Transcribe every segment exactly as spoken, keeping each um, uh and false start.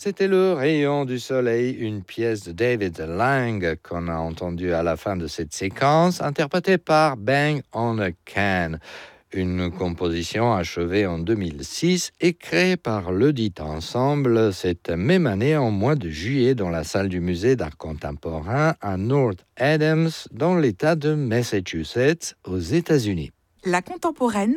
C'était Le Rayon du Soleil, une pièce de David Lang qu'on a entendue à la fin de cette séquence, interprétée par Bang on a Can. Une composition achevée en deux mille six et créée par le dit ensemble cette même année en mois de juillet dans la salle du musée d'art contemporain à North Adams dans l'État de Massachusetts aux États-Unis. La contemporaine,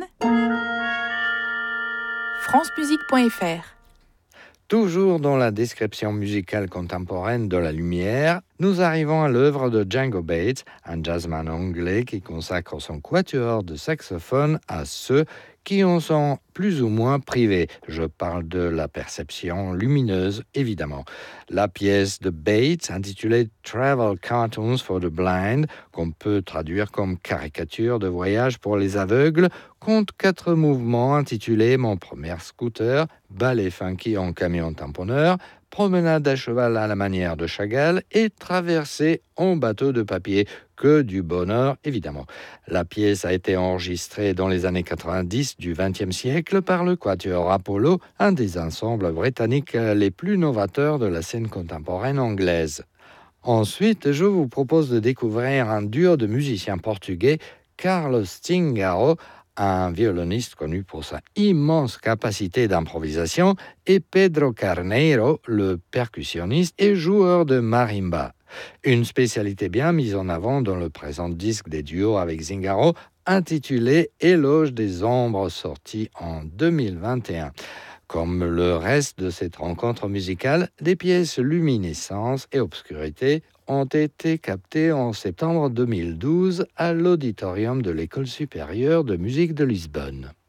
francemusique point f r. Toujours dans la description musicale contemporaine de la lumière, nous arrivons à l'œuvre de Django Bates, un jazzman anglais qui consacre son quatuor de saxophone à ceux qui en sont plus ou moins privés. Je parle de la perception lumineuse, évidemment. La pièce de Bates, intitulée Travel Cartoons for the Blind, qu'on peut traduire comme caricature de voyage pour les aveugles, compte quatre mouvements intitulés Mon premier scooter, ballet funky en camion tamponneur, promenade à cheval à la manière de Chagall et traversée en bateau de papier. Que du bonheur, évidemment. La pièce a été enregistrée dans les années quatre-vingt-dix du vingtième siècle par le Quatuor Apollo, un des ensembles britanniques les plus novateurs de la scène contemporaine anglaise. Ensuite, je vous propose de découvrir un duo de musiciens portugais, Carlos Tingaro, un violoniste connu pour sa immense capacité d'improvisation, et Pedro Carneiro, le percussionniste et joueur de marimba. Une spécialité bien mise en avant dans le présent disque des duos avec Zingaro, intitulé Éloge des ombres, sorti en deux mille vingt et un. Comme le reste de cette rencontre musicale, des pièces luminescence et obscurité ont été captées en septembre deux mille douze à l'auditorium de l'École supérieure de musique de Lisbonne.